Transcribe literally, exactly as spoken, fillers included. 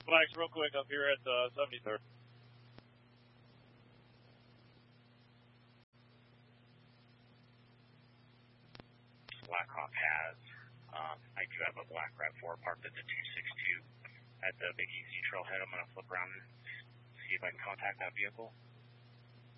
Flags real quick up here at uh, seventy-third. Blackhawk has, um, I do have a black RAV four parked at the two six two at the Big Easy trailhead. I'm going to flip around and see if I can contact that vehicle.